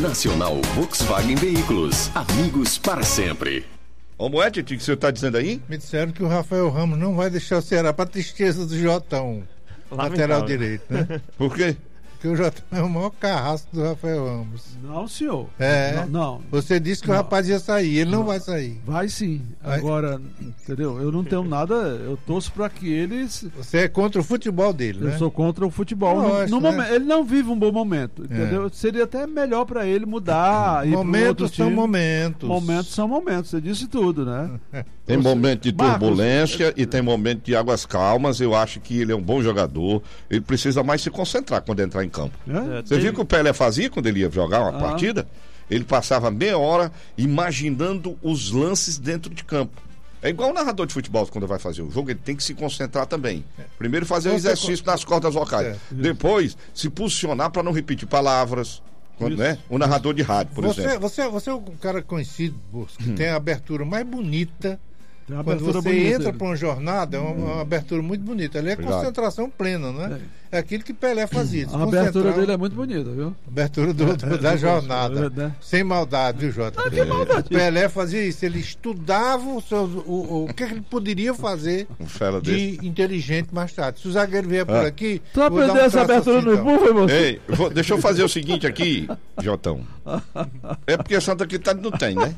Nacional Volkswagen Veículos. Amigos para sempre. Como é, Titi, que você está dizendo aí? Me disseram que o Rafael Ramos não vai deixar o Ceará para tristeza do Jotão, lateral direito, né? Por quê? Porque o Jotão é o maior carrasco do Rafael Ramos. Não, senhor. Não. Você disse que o rapaz ia sair, ele não vai sair. Vai sim. Agora, entendeu? Eu não tenho nada, eu torço para que eles... Você é contra o futebol dele, né? Eu sou contra o futebol. Lógico, né? Momento, ele não vive um bom momento, entendeu? Seria até melhor para ele mudar. Momentos são momentos. Momentos são momentos, você disse tudo, né? Tem momento de turbulência e tem momento de águas calmas. Eu acho que ele é um bom jogador. Ele precisa mais se concentrar quando entrar em campo. Você viu que o Pelé fazia quando ele ia jogar uma partida? Ele passava meia hora imaginando os lances dentro de campo. É igual o narrador de futebol quando vai fazer o jogo, ele tem que se concentrar também. Primeiro fazer o exercício nas cordas vocais. Depois se posicionar para não repetir palavras. Né? O narrador de rádio, por exemplo. Você é um cara conhecido, que tem a abertura mais bonita. Quando você bonita, entra para uma jornada, é uma abertura muito bonita. Ali é concentração plena, né? É aquilo que Pelé fazia. A abertura dele é muito bonita, viu? Abertura da jornada. Sem maldade, viu, Jota? Pelé fazia isso. Ele estudava o que ele poderia fazer de inteligente mais tarde. Se o zagueiro vier por aqui... Tu aprendeu essa abertura no Imbu, foi você? Ei, deixa eu fazer o seguinte aqui, Jotão. É porque Santa Catarina não tem, né?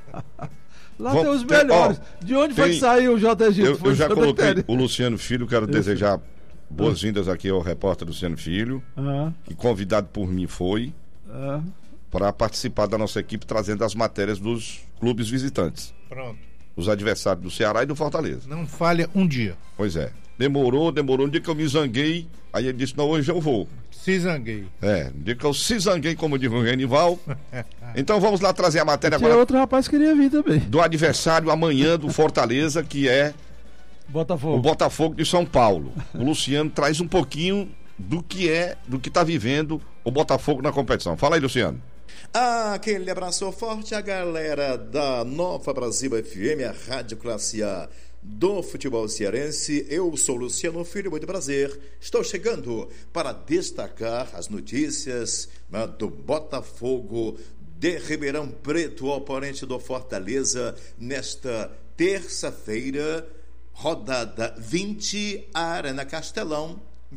Lá tem os melhores. De onde foi que saiu o JG? Eu já coloquei o Luciano Filho, quero desejar boas-vindas aqui ao repórter Luciano Filho, que convidado por mim foi para participar da nossa equipe, trazendo as matérias dos clubes visitantes. Pronto. Os adversários do Ceará e do Fortaleza. Não falha um dia. Pois é. Demorou. Um dia que eu me zanguei, aí ele disse, não, hoje eu vou. Se zanguei. Um dia que eu se zanguei, como diz o Genival. Então vamos lá trazer a matéria agora. Outro rapaz queria vir também. Do adversário amanhã do Fortaleza, que é Botafogo. O Botafogo de São Paulo. O Luciano traz um pouquinho do que está vivendo o Botafogo na competição. Fala aí, Luciano. Aquele abraço forte à galera da Nova Brasil FM, a Rádio Classe A do futebol cearense. Eu sou Luciano Filho, muito prazer. Estou chegando para destacar as notícias do Botafogo de Ribeirão Preto, oponente do Fortaleza, nesta terça-feira, rodada 20, Arena Castelão,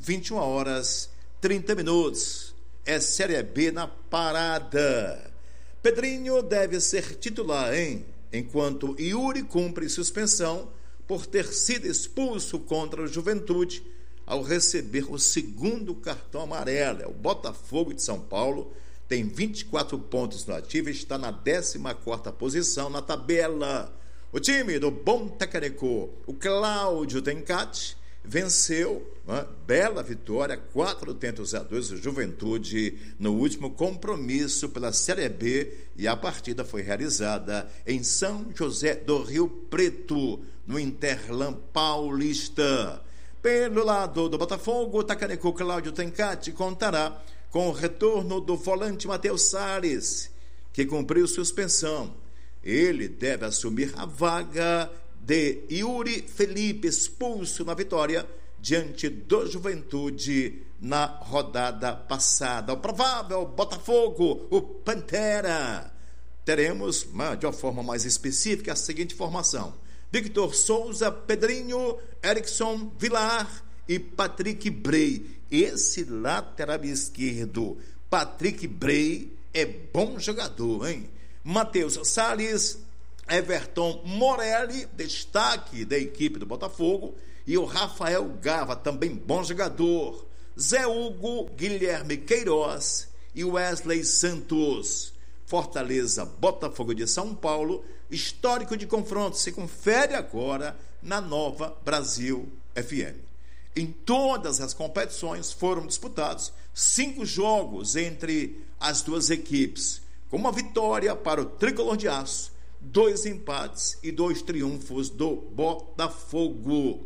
21h30. É Série B na parada. Pedrinho deve ser titular, enquanto Yuri cumpre suspensão por ter sido expulso contra o Juventude ao receber o segundo cartão amarelo. O Botafogo de São Paulo tem 24 pontos no ativo e está na 14ª posição na tabela. O time do bom técnico, o Cláudio Tencati, venceu, bela vitória, 4-2 o Juventude no último compromisso pela Série B, e a partida foi realizada em São José do Rio Preto, no Interlan Paulista. Pelo lado do Botafogo, o técnico Cláudio Tencati contará com o retorno do volante Matheus Salles, que cumpriu suspensão. Ele deve assumir a vaga de Yuri Felipe, expulso na vitória diante do Juventude na rodada passada. O provável Botafogo, o Pantera. Teremos, de uma forma mais específica, a seguinte formação: Victor Souza, Pedrinho, Erickson, Vilar e Patrick Bray. Esse lateral esquerdo, Patrick Bray, é bom jogador, Matheus Salles, Everton Morelli, destaque da equipe do Botafogo, e o Rafael Gava, também bom jogador, Zé Hugo, Guilherme Queiroz e Wesley Santos. Fortaleza, Botafogo de São Paulo, histórico de confronto, se confere agora na Nova Brasil FM. Em todas as competições foram disputados 5 jogos entre as duas equipes, com uma vitória para o Tricolor de Aço, 2 empates e 2 triunfos do Botafogo.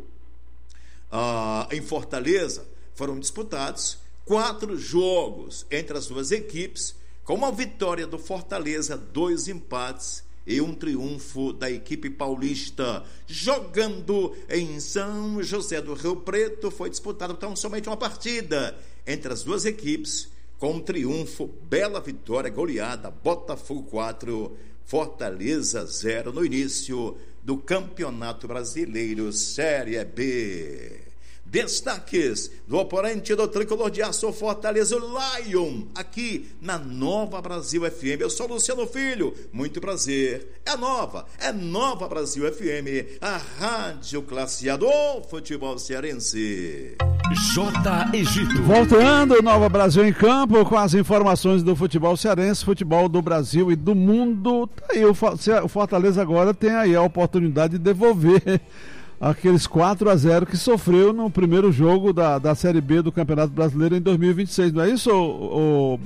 Em Fortaleza foram disputados 4 jogos entre as duas equipes, com uma vitória do Fortaleza, 2 empates e 1 triunfo da equipe paulista. Jogando em São José do Rio Preto, foi disputada então somente uma partida entre as duas equipes, Com triunfo, bela vitória, goleada, Botafogo 4, Fortaleza 0 no início do Campeonato Brasileiro Série B. Destaques do oponente do tricolor de aço Fortaleza, o Lion, aqui na Nova Brasil FM. Eu sou Luciano Filho, muito prazer. É Nova Brasil FM, a rádio classe A do futebol cearense. J. Egito. Voltando, Nova Brasil em campo com as informações do futebol cearense, futebol do Brasil e do mundo. Tá aí, o Fortaleza agora tem aí a oportunidade de devolver aqueles 4-0 que sofreu no primeiro jogo da Série B do Campeonato Brasileiro em 2026, não é isso,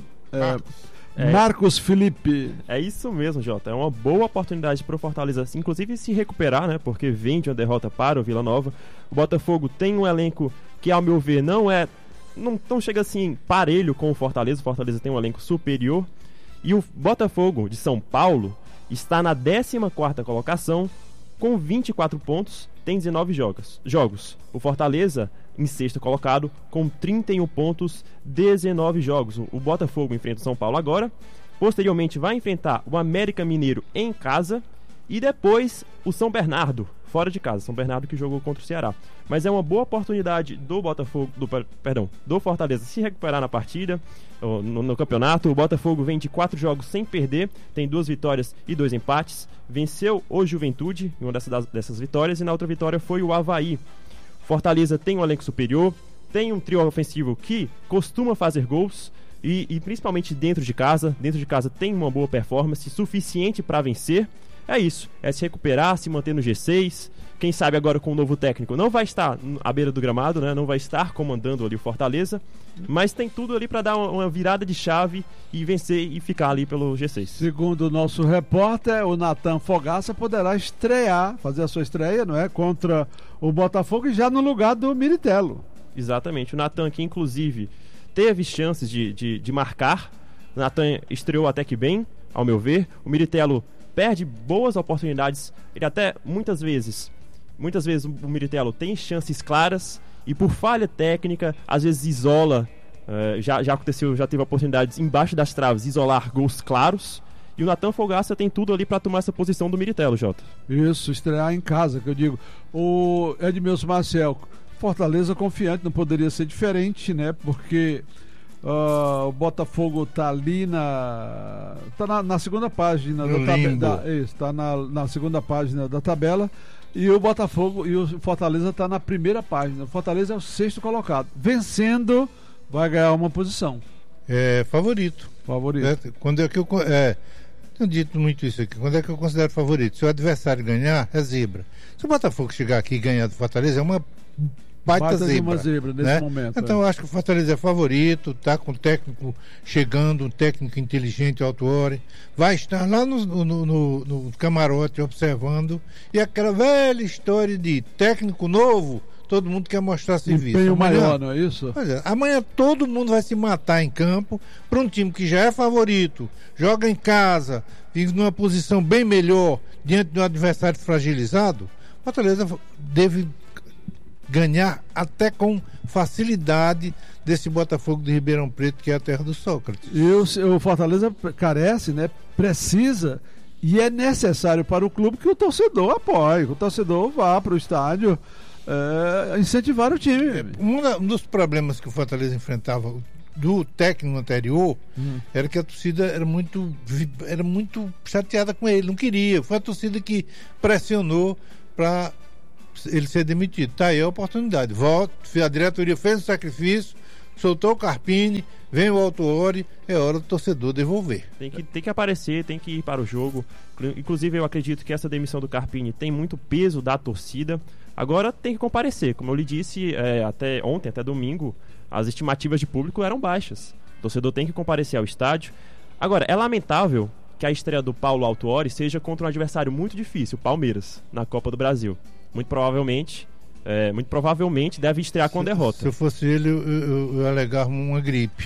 Marcos Felipe? É isso mesmo, Jota. É uma boa oportunidade para o Fortaleza, inclusive, se recuperar, né? Porque vem de uma derrota para o Vila Nova. O Botafogo tem um elenco que, ao meu ver, não chega assim parelho com o Fortaleza. O Fortaleza tem um elenco superior. E o Botafogo de São Paulo está na 14ª colocação com 24 pontos, tem 19 jogos. O Fortaleza em sexto colocado com 31 pontos, 19 jogos. O Botafogo enfrenta o São Paulo agora, posteriormente vai enfrentar o América Mineiro em casa e depois o São Bernardo fora de casa. São Bernardo que jogou contra o Ceará. Mas é uma boa oportunidade do Fortaleza se recuperar na partida, no campeonato. O Botafogo vem de 4 jogos sem perder, tem 2 vitórias e 2 empates. Venceu o Juventude em uma dessas vitórias e na outra vitória foi o Avaí. Fortaleza tem um elenco superior, tem um trio ofensivo que costuma fazer gols e principalmente dentro de casa. Dentro de casa tem uma boa performance suficiente para vencer. É isso, é se recuperar, se manter no G6. Quem sabe agora com o novo técnico não vai estar à beira do gramado, né? Não vai estar comandando ali o Fortaleza, mas tem tudo ali para dar uma virada de chave e vencer e ficar ali pelo G6. Segundo o nosso repórter, o Natan Fogaça poderá fazer a sua estreia, não é? Contra o Botafogo e já no lugar do Miritello. Exatamente, o Natan que inclusive teve chances de marcar. O Natan estreou até que bem, ao meu ver. O Miritello perde boas oportunidades. Ele até muitas vezes o Miritello tem chances claras e por falha técnica às vezes isola. Já aconteceu, já teve oportunidades embaixo das traves isolar gols claros. E o Natan Fogaça tem tudo ali para tomar essa posição do Miritello, Jota. Isso, estrear em casa, que eu digo. O Edmilson Marcel, Fortaleza confiante, não poderia ser diferente, né? Porque o Botafogo tá ali na segunda página da tabela. Está na segunda página da tabela. E o Botafogo e o Fortaleza tá na primeira página. O Fortaleza é o 6º colocado. Vencendo, vai ganhar uma posição. É favorito. Quando é que eu tenho dito muito isso aqui. Quando é que eu considero favorito? Se o adversário ganhar, é zebra. Se o Botafogo chegar aqui e ganhar do Fortaleza, é uma baita zebra, uma zebra nesse momento. Então eu acho que o Fortaleza é favorito, tá com o técnico chegando, um técnico inteligente, Autuori, vai estar lá no camarote observando, e aquela velha história de técnico novo, todo mundo quer mostrar serviço. Empenho maior, não é isso? Pois é, amanhã todo mundo vai se matar em campo para um time que já é favorito, joga em casa, vive numa posição bem melhor diante de um adversário fragilizado. O Fortaleza deve ganhar até com facilidade desse Botafogo de Ribeirão Preto, que é a terra do Sócrates. E o Fortaleza carece, né? Precisa e é necessário para o clube que o torcedor apoie, que o torcedor vá para o estádio incentivar o time. Um dos problemas que o Fortaleza enfrentava do técnico anterior era que a torcida era muito chateada com ele, não queria. Foi a torcida que pressionou para ele ser demitido. Tá aí a oportunidade. Volta, a diretoria fez o sacrifício, soltou o Carpini, vem o Autuori, é hora do torcedor devolver. Tem que aparecer, tem que ir para o jogo. Inclusive eu acredito que essa demissão do Carpini tem muito peso da torcida. Agora tem que comparecer. Como eu lhe disse, até ontem, até domingo, as estimativas de público eram baixas. O torcedor tem que comparecer ao estádio. Agora, é lamentável que a estreia do Paulo Autuori seja contra um adversário muito difícil, o Palmeiras, na Copa do Brasil. Muito provavelmente deve estrear com derrota. Se eu fosse ele, eu alegava uma gripe.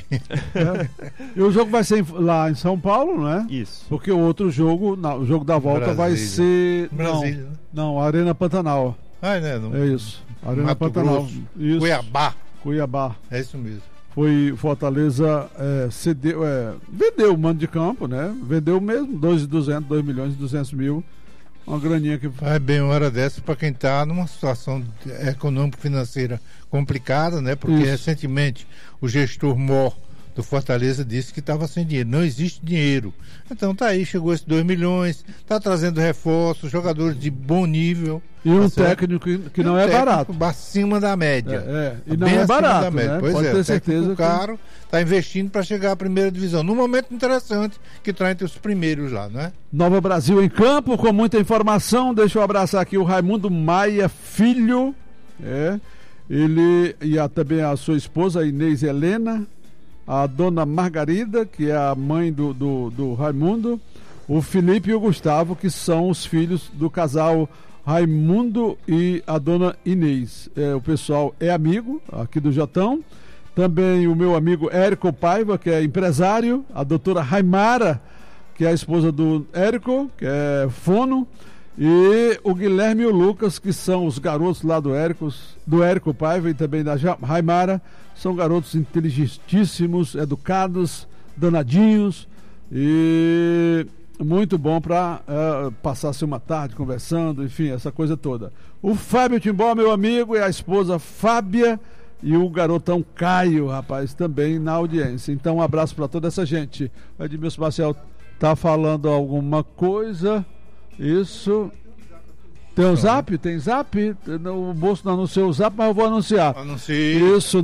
E o jogo vai ser lá em São Paulo, não é? Isso. Porque o outro jogo, o jogo da volta vai ser... Brasília. Não, Arena Pantanal. Não. É isso. Arena Mato Pantanal. Grosso. Isso. Cuiabá. Cuiabá. É isso mesmo. Fortaleza vendeu o mando de campo, né? Vendeu mesmo, 2.200.000, uma graninha que... Vai bem uma hora dessa para quem está numa situação econômico-financeira complicada, né? Porque recentemente o gestor Mor do Fortaleza disse que estava sem dinheiro, não existe dinheiro. Então tá aí, chegou esses 2 milhões, tá trazendo reforços, jogadores de bom nível. E um técnico que não é barato. Acima da média. E não é barato, né? Pois pode ter certeza. O caro está investindo para chegar à primeira divisão. Num momento interessante, que está entre os primeiros lá, não é? Nova Brasil em campo, com muita informação. Deixa eu abraçar aqui o Raimundo Maia Filho. Ele e também a sua esposa, a Inês Helena. A dona Margarida, que é a mãe do Raimundo, o Felipe e o Gustavo, que são os filhos do casal Raimundo e a dona Inês. O pessoal é amigo aqui do Jotão. Também o meu amigo Érico Paiva, que é empresário, a doutora Raimara, que é a esposa do Érico, que é fono, e o Guilherme e o Lucas, que são os garotos lá do Érico Paiva e também da Raimara. São garotos inteligentíssimos, educados, danadinhos e muito bom para passar-se uma tarde conversando, enfim, essa coisa toda. O Fábio Timbó, meu amigo, e a esposa Fábia e o garotão Caio, rapaz, também na audiência. Então, um abraço para toda essa gente. O Edmilson Marcel tá falando alguma coisa. Isso... Tem o Zap? Tem Zap? O Bolso não anunciou o Zap, mas eu vou anunciar. Anuncie. Isso,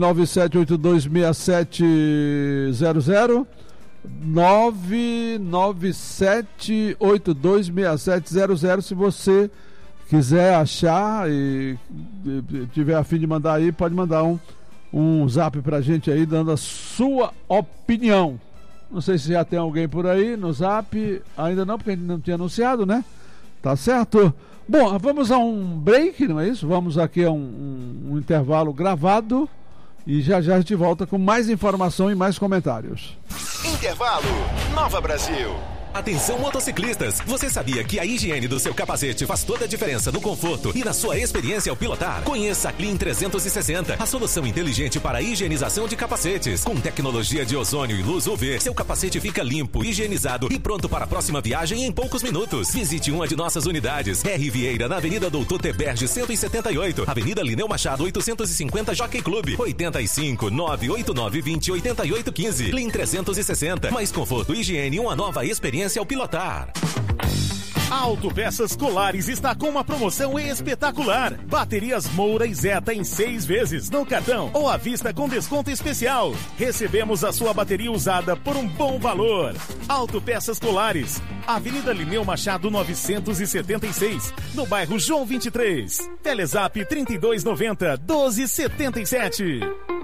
997826700. 997826700. Se você quiser achar e tiver a fim de mandar aí, pode mandar um Zap pra gente aí, dando a sua opinião. Não sei se já tem alguém por aí no Zap. Ainda não, porque a gente não tinha anunciado, né? Tá certo? Bom, vamos a um break, não é isso? Vamos aqui a um intervalo gravado e já a gente volta com mais informação e mais comentários. Intervalo, Nova Brasil. Atenção motociclistas, você sabia que a higiene do seu capacete faz toda a diferença no conforto e na sua experiência ao pilotar? Conheça a Clean 360, a solução inteligente para a higienização de capacetes. Com tecnologia de ozônio e luz UV, seu capacete fica limpo, higienizado e pronto para a próxima viagem em poucos minutos. Visite uma de nossas unidades. R. Vieira, na Avenida Doutor Teberge 178, Avenida Lineu Machado 850, Jockey Clube, 85 989 20 88 15. Clean 360, mais conforto, higiene e uma nova experiência ao pilotar. Autopeças Colares está com uma promoção espetacular. Baterias Moura e Zeta em 6 vezes no cartão ou à vista com desconto especial. Recebemos a sua bateria usada por um bom valor. Autopeças Colares, Avenida Lineu Machado 976, no bairro João 23. Telezap 3290 1277.